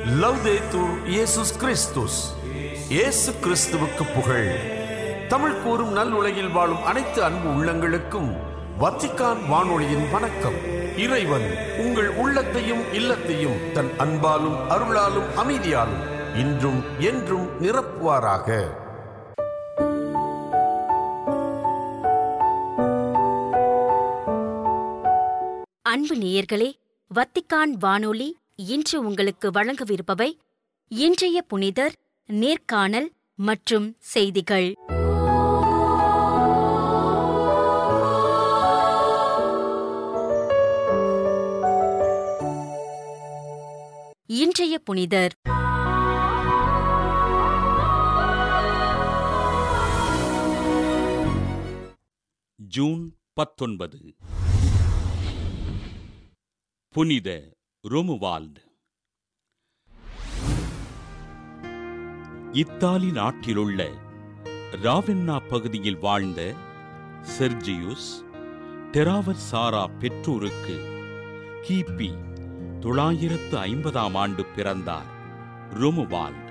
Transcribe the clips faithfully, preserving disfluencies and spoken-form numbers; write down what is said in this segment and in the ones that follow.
லவ்தேத்தூர் இயேசுஸ் கிறிஸ்துஸ். இயேசு கிறிஸ்துவுக்கு புகழ். தமிழ் கூறும் நல் உலகில் வாழும் அனைத்து அன்பு உள்ளங்களுக்கும் வத்திக்கான் வானொலியின் வணக்கம். இறைவன் உங்கள் உள்ளத்தையும் இல்லத்தையும் தன் அன்பாலும் அருளாலும் அமைதியாலும் இன்றும் என்றும் நிரப்புவாராக. அன்பு நேயர்களே, வத்திக்கான் வானொலி இன்று உங்களுக்கு வழங்கவிருப்பவை இன்றைய புனிதர், நேர்காணல் மற்றும் செய்திகள். இன்றைய புனிதர் ஜூன் பத்தொன்பது. புனித ரோமுவால்ட். இத்தாலி நாட்டிலுள்ள ராவென்னா பகுதியில் வாழ்ந்த செர்ஜியுஸ் டெராவர்சாரா பெற்றோருக்கு கிபி தொள்ளாயிரத்து ஐம்பதாம் ஆண்டு பிறந்தார் ரோமுவால்ட்.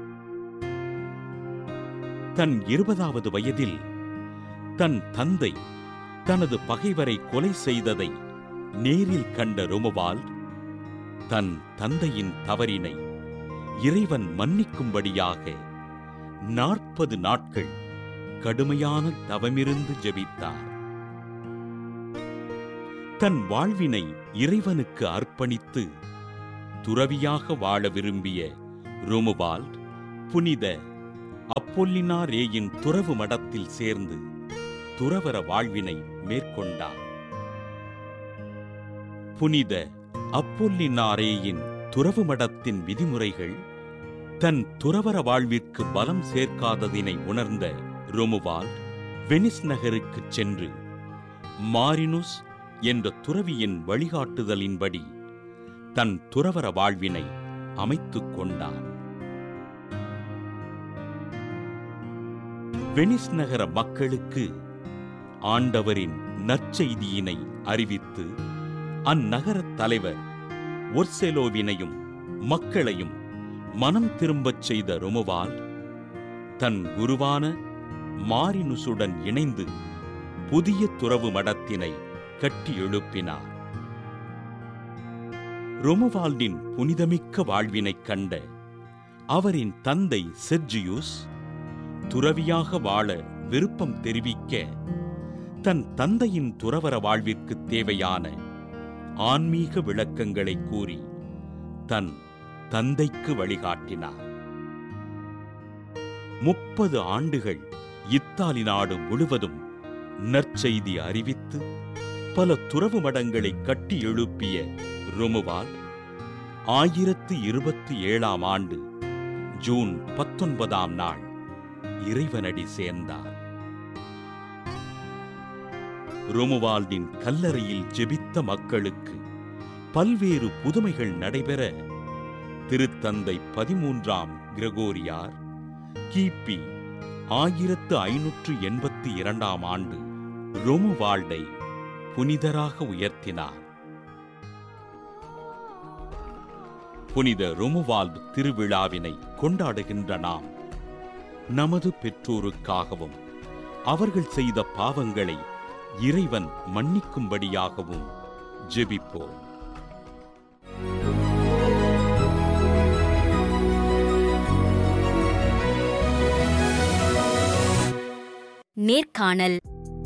தன் இருபதாவது வயதில் தன் தந்தை தனது பகைவரை கொலை செய்ததை நேரில் கண்ட ரோமுவால்ட் தன் தந்தையின் தவறினை இறைவன் மன்னிக்கும்படியாக நாற்பது நாட்கள் கடுமையான தவமிருந்து ஜெபித்தார். தன் வாழ்வினை இறைவனுக்கு அர்ப்பணித்து துறவியாக வாழ விரும்பிய ரோமுவால்ட் புனித அப்பொல்லினாரேயின் துறவு மடத்தில் சேர்ந்து துறவற வாழ்வினை மேற்கொண்டார். புனித அப்பொல்லினாரேயின் துறவு மடத்தின் விதிமுறைகள் தன் துறவற வாழ்விற்கு பலம் சேர்க்காததினை உணர்ந்த ரோமுவால்ட் வெனிஸ் நகருக்குச் சென்று மாரினுஸ் என்ற துறவியின் வழிகாட்டுதலின்படி தன் துறவற வாழ்வினை அமைத்துக் கொண்டார். வெனிஸ் நகர மக்களுக்கு ஆண்டவரின் நற்செய்தியினை அறிவித்து அந்நகரத் தலைவர் ஒர்செலோவினையும் மக்களையும் மனம் திரும்பச் செய்த ரோமுவால்ட் தன் குருவான மாரினுசுடன் இணைந்து புதிய துறவு மடத்தினை கட்டி எழுப்பினார். ரோமுவால்டின் புனிதமிக்க வாழ்வினைக் கண்ட அவரின் தந்தை செர்ஜியுஸ் துறவியாக வாழ விருப்பம் தெரிவிக்க தன் தந்தையின் துறவற வாழ்விற்கு தேவையான ஆன்மீக விளக்கங்களை கூறி தன் தந்தைக்கு வழிகாட்டினார். முப்பது ஆண்டுகள் இத்தாலி நாடு முழுவதும் நற்செய்தி அறிவித்து பல துறவு மடங்களை கட்டி எழுப்பிய ரோமுவால்ட் ஆயிரத்து இருபத்தி ஏழாம் ஆண்டு ஜூன் பத்தொன்பதாம் நாள் இறைவனடி சேர்ந்தார். ரோமுவால்டின் கல்லறையில் ஜெபித்த மக்களுக்கு பல்வேறு புதுமைகள் நடைபெற திருத்தந்தை பதிமூன்றாம் கிரகோரியார் கிபி ஆயிரத்து ஐநூற்று எண்பத்தி இரண்டாம் ஆண்டு ரோமுவால்டை புனிதராக உயர்த்தினார். புனித ரோமுவால்ட் திருவிழாவினை கொண்டாடுகின்ற நாம் நமது பெற்றோருக்காகவும் அவர்கள் செய்த பாவங்களை இறைவன் மன்னிக்கும்படியாகவும் ஜெபிப்போம். நேர்காணல்.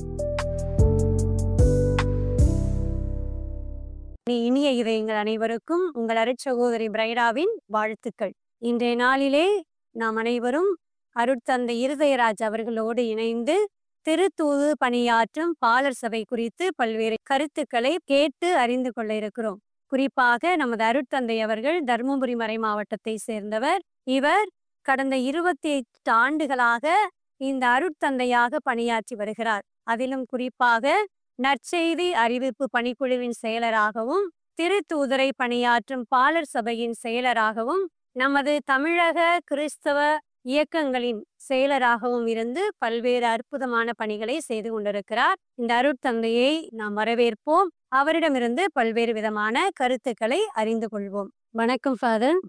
இனிய இதயங்கள் அனைவருக்கும் உங்கள் அருட்சகோதரி பிரைடாவின் வாழ்த்துக்கள். இன்றைய நாளிலே நாம் அனைவரும் அருட்தந்தை இருதயராஜ் அவர்களோடு இணைந்து திருத்தூது பணியாற்றும் பாலர் சபை குறித்து பல்வேறு கருத்துக்களை கேட்டு அறிந்து கொள்ள இருக்கிறோம். குறிப்பாக நமது அருட்தந்தை அவர்கள் தர்மபுரி மறை மாவட்டத்தை சேர்ந்தவர். இவர் கடந்த இருபத்தி எட்டு ஆண்டுகளாக இந்த அருட்தந்தையாக பணியாற்றி வருகிறார். அதிலும் குறிப்பாக நற்செய்தி அறிவிப்பு பணிக்குழுவின் செயலராகவும் திருத்தூதரை பணியாற்றும் பாலர் சபையின் செயலராகவும் நமது தமிழக கிறிஸ்தவ இயக்கங்களின் செயலராகவும் இருந்து பல்வேறு அற்புதமான பணிகளை செய்து கொண்டிருக்கிறார். இந்த அருட்தந்தையை நாம் வரவேற்போம். அவரிடமிருந்து பல்வேறு விதமான கருத்துக்களை அறிந்து கொள்வோம். வணக்கம் ஃபாதர். வணக்கம்.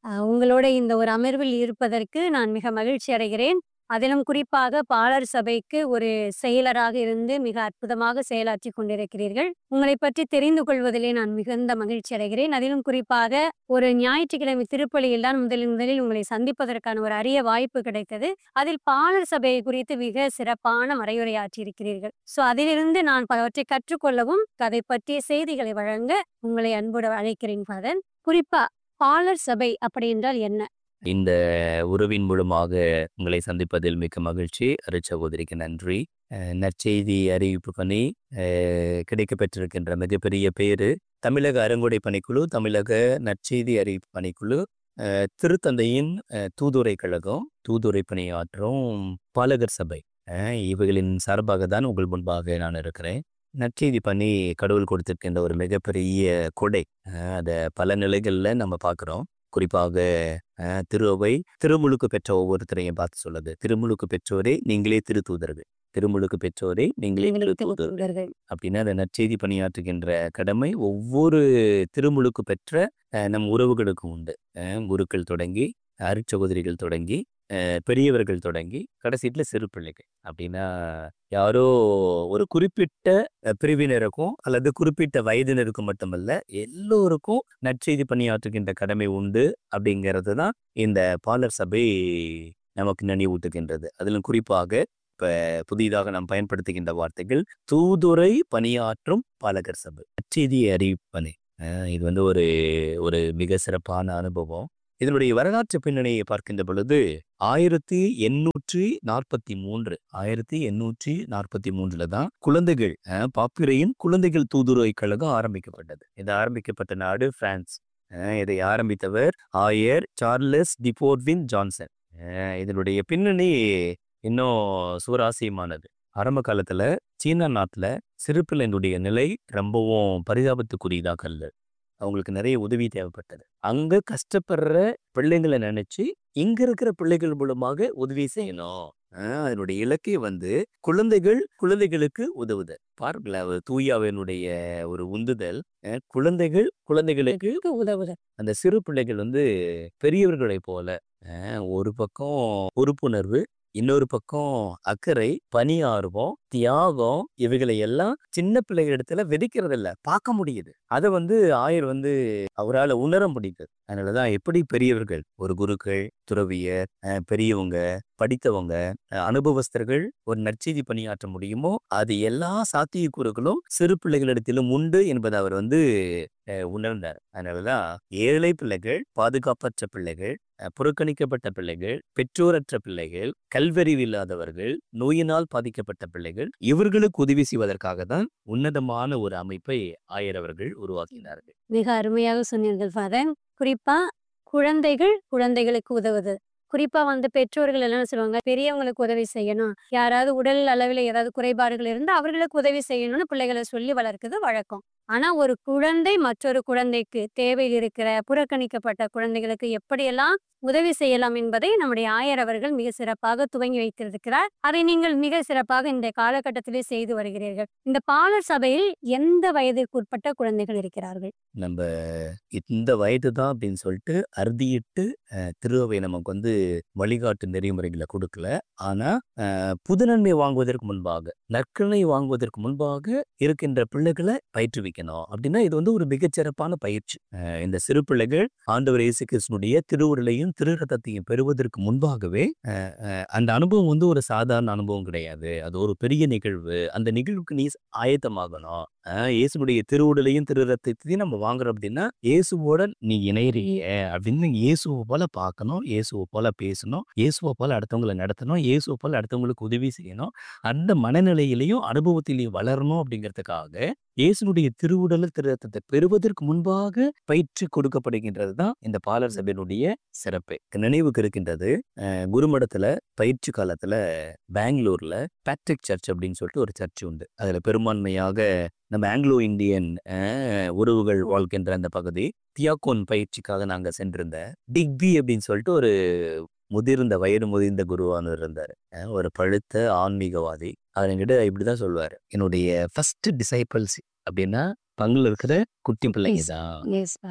அஹ் உங்களோட இந்த ஒரு அமர்வில் இருப்பதற்கு நான் மிக மகிழ்ச்சி அடைகிறேன். அதிலும் குறிப்பாக பாலர் சபைக்கு ஒரு செயலராக இருந்து மிக அற்புதமாக செயலாற்றி கொண்டிருக்கிறீர்கள். உங்களை பற்றி தெரிந்து கொள்வதிலே நான் மிகுந்த மகிழ்ச்சி அடைகிறேன். அதிலும் குறிப்பாக ஒரு ஞாயிற்றுக்கிழமை திருப்பலியில் தான் முதலில் முதலில் உங்களை சந்திப்பதற்கான ஒரு அரிய வாய்ப்பு கிடைத்தது. அதில் பாலர் சபையை குறித்து மிக சிறப்பான மறையுரையாற்றி இருக்கிறீர்கள். ஸோ அதிலிருந்து நான் பலவற்றை கற்றுக்கொள்ளவும் அதை பற்றிய செய்திகளை வழங்க உங்களை அன்போடு அழைக்கிறேன் ஃபாதர். குறிப்பா பாலர் சபை அப்படி என்றால் என்ன? இந்த உறவின் மூலமாக உங்களை சந்திப்பதில் மிக்க மகிழ்ச்சி. அருட்சகோதரிக்கு நன்றி. அஹ் நற்செய்தி அறிவிப்பு பணி அஹ் கிடைக்க பெற்றிருக்கின்ற மிகப்பெரிய பேரு தமிழக அருங்கொடை பணிக்குழு, தமிழக நற்செய்தி அறிவிப்பு பணிக்குழு, அஹ் திருத்தந்தையின் அஹ் தூதுரை கழகம், தூதுரை பணியாற்றும் பாலகர் சபை, அஹ் இவைகளின் சார்பாக தான் உங்கள் முன்பாக நான் இருக்கிறேன். நற்செய்தி பணி கடவுள் கொடுத்திருக்கின்ற ஒரு மிகப்பெரிய கொடை. அஹ் அதை பல நிலைகளில் நம்ம பார்க்குறோம். குறிப்பாக அஹ் திருவை திருமுழுக்கு பெற்ற ஒவ்வொருத்தரையும் பார்த்து சொல்லுது, திருமுழுக்கு பெற்றோரே நீங்களே திருத்தூதர்கள், திருமுழுக்கு பெற்றோரே நீங்களே திருத்தூதர்கள் அப்படின்னா அந்த நற்செய்தி பணியாற்றுகின்ற கடமை ஒவ்வொரு திருமுழுக்கு பெற்ற அஹ் நம் உறவுகளுக்கும் உண்டு. அஹ் குருக்கள் தொடங்கி, அருட்சகோதரிகள் தொடங்கி, அஹ் பெரியவர்கள் தொடங்கி, கடைசியில் சிறு பிள்ளைகள் அப்படின்னா யாரோ ஒரு குறிப்பிட்ட அஹ் பிரிவினருக்கும் அல்லது குறிப்பிட்ட வயதினருக்கும் மட்டுமல்ல, எல்லோருக்கும் நற்செய்தி பணியாற்றுகின்ற கடமை உண்டு. அப்படிங்கிறது தான் இந்த பாலர் சபை நமக்கு நினைவூட்டுகின்றது. அதிலும் குறிப்பாக இப்ப புதிதாக நாம் பயன்படுத்துகின்ற வார்த்தைகள் தூதுரை பணியாற்றும் பாலகர் சபை, நற்செய்தியை அறிவிப்பனை. அஹ் இது வந்து ஒரு ஒரு மிக சிறப்பான அனுபவம். இதனுடைய வரலாற்று பின்னணியை பார்க்கின்ற பொழுது ஆயிரத்தி எண்ணூற்றி நாற்பத்தி மூன்று ஆயிரத்தி எண்ணூற்றி நாற்பத்தி மூன்றுல தான் குழந்தைகள் அஹ் பாப்பிரையின் குழந்தைகள் தூதுரை கழகம் ஆரம்பிக்கப்பட்டது. இது ஆரம்பிக்கப்பட்ட நாடு பிரான்ஸ். அஹ் இதை ஆரம்பித்தவர் ஆயர் சார்லஸ் டிபோர்வின் ஜான்சன். அஹ் இதனுடைய பின்னணி இன்னும் சுவராசியமானது. ஆரம்ப காலத்துல சீனா நாட்டுல சிறு பிள்ளைகளுடைய நிலை ரொம்பவும் பரிதாபத்துக்குரியதாக அல்ல. அவங்களுக்கு நிறைய உதவி தேவைப்பட்டது. அங்க கஷ்டப்படுற பிள்ளைங்களை நினைச்சு இங்க இருக்கிற பிள்ளைகள் மூலமாக உதவி செய்யணும். ஆஹ் அதனுடைய இலக்கே வந்து குழந்தைகள் குழந்தைகளுக்கு உதவுதல். பாருங்களேன், அவர் தூயாவினுடைய ஒரு உந்துதல். அஹ் குழந்தைகள் குழந்தைகளுக்கு உதவுதல். அந்த சிறு பிள்ளைகள் வந்து பெரியவர்களை போல அஹ் ஒரு பக்கம் பொறுப்புணர்வு, இன்னொரு பக்கம் அக்கறை, பணியார்வம், தியாகம், இவைகளை எல்லாம் சின்ன பிள்ளைகள் இடத்துல வெடிக்கிறது இல்ல, பார்க்க முடியுது. அதை வந்து ஆயர் வந்து அவரால் உணர முடியுது. அதனாலதான் எப்படி பெரியவர்கள், ஒரு குருக்கள், துறவியர், அஹ் பெரியவங்க, படித்தவங்க, அஹ் அனுபவஸ்தர்கள் ஒரு நற்செய்தி பணியாற்ற முடியுமோ அது எல்லா சாத்தியக்கூறுகளும் சிறு பிள்ளைகளிடத்திலும் உண்டு என்பதை அவர் வந்து அஹ் உணர்ந்தார். அதனாலதான் ஏழை பிள்ளைகள், பாதுகாப்பற்ற பிள்ளைகள், அஹ் புறக்கணிக்கப்பட்ட பிள்ளைகள், பெற்றோரற்ற பிள்ளைகள், கல்வறிவு இல்லாதவர்கள், நோயினால் பாதிக்கப்பட்ட பிள்ளைகள், இவர்களுக்கு உதவி செய்வதற்காக தான் உன்னதமான ஒரு அமைப்பை ஆயர் அவர்கள் உருவாக்கினார்கள். மிக அருமையாக சொன்னீர்கள் ஃபாதர். குறிப்பா குழந்தைகள் குழந்தைகளுக்கு உதவுது. குறிப்பா வந்து பெற்றோர்கள் என்ன சொல்லுவாங்க, பெரியவங்களுக்கு உதவி செய்யணும், யாராவது உடல் அளவில் ஏதாவது குறைபாடுகள் இருந்தால் அவர்களுக்கு உதவி செய்யணும்னு பிள்ளைகளை சொல்லி வளர்க்குது வழக்கம். ஆனா ஒரு குழந்தை மற்றொரு குழந்தைக்கு தேவையில் இருக்கிற புறக்கணிக்கப்பட்ட குழந்தைகளுக்கு எப்படியெல்லாம் உதவி செய்யலாம் என்பதை நம்முடைய ஆயர் அவர்கள் மிக சிறப்பாக துவங்கி வைத்திருக்கிறார். அதை நீங்கள் மிக சிறப்பாக இந்த காலகட்டத்திலே செய்து வருகிறீர்கள். இந்த பாலர் சபையில் எந்த வயதிற்கு உட்பட்ட குழந்தைகள் இருக்கிறார்கள்? நம்ம இந்த வயது தான் அப்படின்னு சொல்லிட்டு அறுதியிட்டு அஹ், திருவை நமக்கு வந்து வழிகாட்டு நெறிமுறைகளை கொடுக்கல. ஆனா அஹ், புதுநன்மை வாங்குவதற்கு முன்பாக, நற்கனை வாங்குவதற்கு முன்பாக இருக்கின்ற பிள்ளைகளை பயிற்றுவிக்கணும். அப்படின்னா இது வந்து ஒரு மிகச்சிறப்பான பயிற்சி. அஹ், இந்த சிறு பிள்ளைகள் ஆண்டவர் இயேசு கிறிஸ்துனுடைய திருவுடலையும் திரு ரத்தத்தையும் பெறுவதற்கு முன்பாகவே அஹ், அஹ், அந்த அனுபவம் வந்து ஒரு சாதாரண அனுபவம் கிடையாது. அது ஒரு பெரிய நிகழ்வு. அந்த நிகழ்வுக்கு நீ ஆயத்தமாகணும். அஹ், இயேசுனுடைய திருவுடலையும் திரு ரத்தத்தையும் நம்ம வாங்குறோம் அப்படின்னா இயேசுவோட நீ இணையறிய அப்படின்னு இயேசுவை போல பார்க்கணும், இயேசுவை போல பேசணும், இயேசுவை போல அடுத்தவங்களை நடத்தணும், இயேசுவை போல அடுத்தவங்களுக்கு உதவி செய்யணும். அந்த மனநிலையிலையும் அனுபவத்திலையும் வளரணும். அப்படிங்கிறதுக்காக இயேசுனுடைய திருவுடல் திரு ரத்தத்தை பெறுவதற்கு முன்பாக பயிற்சி கொடுக்கப்படுகின்றது தான் இந்த பாலர் சபையினுடைய சிறப்பு. நினைவுக்கு இருக்கின்றது, அஹ், குருமடத்துல பயிற்சி காலத்துல பெங்களூர்ல பேட்ரிக் சர்ச் அப்படின்னு சொல்லிட்டு ஒரு சர்ச் உண்டு. அதுல பெரும்பான்மையாக நம்ம ஆங்கிலோ இந்தியன் அஹ், உறவுகள் வாழ்கின்ற அந்த பகுதி. தியாக்கோன் பயிற்சிக்காக நாங்க சென்றிருந்த டிக்பி அப்படின்னு சொல்லிட்டு ஒரு முதிர்ந்த வயது முதிர்ந்த குருவானவர் இருந்தாரு. அஹ், ஒரு பழுத்த ஆன்மீகவாதி. அவர் என்கிட்ட இப்படிதான் சொல்லுவாரு, என்னுடைய ஃபர்ஸ்ட் டிசைபிள்ஸ் அப்படின்னா பங்குல இருக்கிற குட்டி பிள்ளைங்க தான். S father.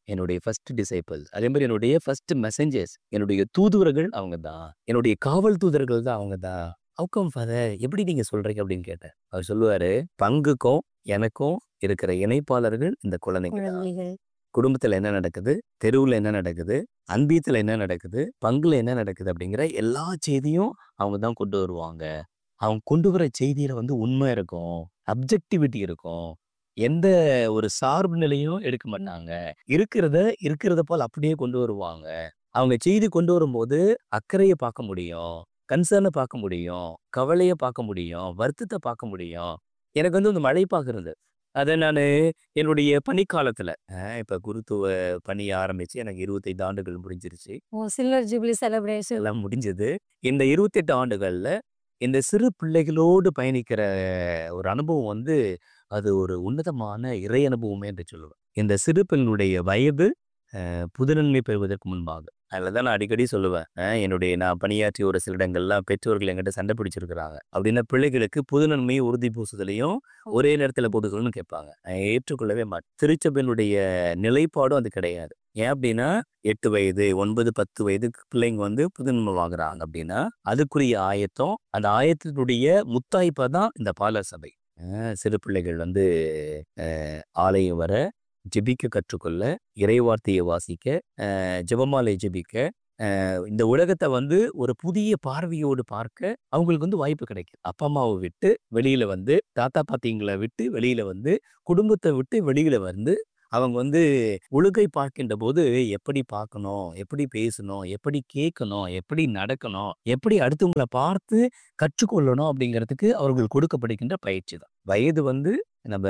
என்னுடைய ஃபர்ஸ்ட் டிசைபிள்ஸ், அதே மாதிரி என்னுடைய ஃபர்ஸ்ட் மெசஞ்சர்ஸ், என்னுடைய தூதுவர்கள் அவங்க தான், என்னுடைய காவல் தூதர்கள் தான் அவங்க தான். ஹவுகம் ஃபாதர், எப்படி நீங்க சொல்றீங்க அப்படின்னு கேட்டேன். அவர் சொல்லுவாரு, பங்குக்கும் எனக்கும் இருக்கிற இணைப்பாளர்கள் இந்த குழந்தைங்க தான். குழந்தைகள் குடும்பத்துல என்ன நடக்குது, தெருவுல என்ன நடக்குது, அன்பீத்துல என்ன நடக்குது, பங்குல என்ன நடக்குது அப்படிங்கிற எல்லா செய்தியும் அவங்க தான் கொண்டு வருவாங்க. அவங்க கொண்டு வர செய்தியில வந்து உண்மை இருக்கும், அப்ஜெக்டிவிட்டி இருக்கும், எந்த ஒரு சார்பு நிலையும் எடுக்க மாட்டாங்க. இருக்கிறத இருக்கிறத போல் அப்படியே கொண்டு வருவாங்க. அவங்க செய்தி கொண்டு வரும்போது அக்கறையை பார்க்க முடியும், கன்சர்னை பார்க்க முடியும், கவலையை பார்க்க முடியும், வருத்தத்தை பார்க்க முடியும். எனக்கு வந்து இந்த மழை பார்க்கறது அதை நான் என்னுடைய பணிக்காலத்துல அஹ் இப்ப குருத்துவ பணி ஆரம்பிச்சு எனக்கு இருபத்தைந்து ஆண்டுகள் முடிஞ்சிருச்சு. ஓ சில்வர் ஜூப்ளி செலிப்ரேஷன். எல்லாம் முடிஞ்சது. இந்த இருபத்தெட்டு ஆண்டுகள்ல இந்த சிறு பிள்ளைகளோடு பயணிக்கிற ஒரு அனுபவம் வந்து அது ஒரு உன்னதமான இறை அனுபவமே என்று சொல்லுவேன். இந்த சிறு பெண்ணுடைய வயது அஹ், புதுநன்மை பெறுவதற்கு முன்பாக அதில் தான் நான் அடிக்கடி சொல்லுவேன். அஹ், என்னுடைய நான் பணியாற்றிய ஒரு சில இடங்கள்லாம் பெற்றோர்கள் என்கிட்ட சண்டை பிடிச்சிருக்கிறாங்க. அப்படின்னா பிள்ளைகளுக்கு புதுநன்மையை உறுதி பூசுதலையும் ஒரே நேரத்தில் போதுகள்னு கேட்பாங்க. நான் ஏற்றுக்கொள்ளவே மாட்டேன். திருச்சபையினுடைய நிலைப்பாடும் அது கிடையாது. ஏன் அப்படின்னா எட்டு வயது ஒன்பது பத்து வயது பிள்ளைங்க வந்து புதுநன்மை வாங்குறாங்க அப்படின்னா அதுக்குரிய ஆயத்தம், அந்த ஆயத்தினுடைய முத்தாய்ப்பா தான் இந்த பாலர் சபை. அஹ், சிறு பிள்ளைகள் வந்து அஹ், ஆலயம் வர, ஜெபிக்க கற்றுக்கொள்ள, இறைவார்த்தையை வாசிக்க, அஹ், ஜெபமாலை ஜெபிக்க, அஹ், இந்த உலகத்தை வந்து ஒரு புதிய பார்வையோடு பார்க்க அவங்களுக்கு வந்து வாய்ப்பு கிடைக்கும். அப்பா அம்மாவை விட்டு வெளியில வந்து, தாத்தா பாட்டிங்களை விட்டு வெளியில வந்து, குடும்பத்தை விட்டு வெளியில வந்து அவங்க வந்து ஒழுகை பார்க்கின்ற போது எப்படி பார்க்கணும், எப்படி பேசணும், எப்படி கேட்கணும், எப்படி நடக்கணும், எப்படி அடுத்தவங்களை பார்த்து கற்றுக்கொள்ளணும் அப்படிங்கிறதுக்கு அவர்கள் கொடுக்கப்படுகின்ற பயிற்சி தான். வயது வந்து நம்ம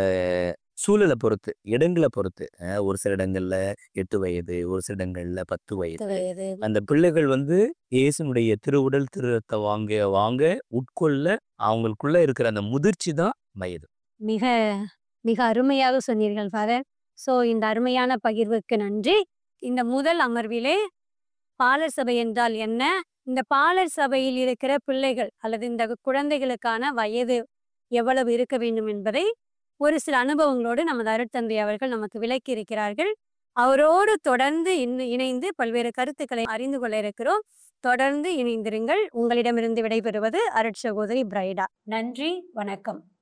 சூழலை பொறுத்து, இடங்களை பொறுத்து, அஹ், ஒரு சில இடங்கள்ல எட்டு வயது, ஒரு சில இடங்கள்ல பத்து வயது. வயது அந்த பிள்ளைகள் வந்து இயேசுனுடைய திருவுடல் திருரத்தை வாங்க வாங்க உட்கொள்ள அவங்களுக்குள்ள இருக்கிற அந்த முதிர்ச்சி தான் வயது. மிக மிக அருமையாக சொன்னீர்கள் ஃபாதர். ஸோ இந்த அருமையான பகிர்வுக்கு நன்றி. இந்த முதல் அமர்விலே பாலர் சபை என்றால் என்ன, இந்த பாலர் சபையில் இருக்கிற பிள்ளைகள் அல்லது இந்த குழந்தைகளுக்கான வயது எவ்வளவு இருக்க வேண்டும் என்பதை ஒரு சில அனுபவங்களோடு நமது அருட்தந்தை அவர்கள் நமக்கு விளக்கி இருக்கிறார்கள். அவரோடு தொடர்ந்து இன்னு இணைந்து பல்வேறு கருத்துக்களை அறிந்து கொள்ள இருக்கிறோம். தொடர்ந்து இணைந்திருங்கள். உங்களிடமிருந்து விடைபெறுவது அருட்சகோதரி பிரைடா. நன்றி, வணக்கம்.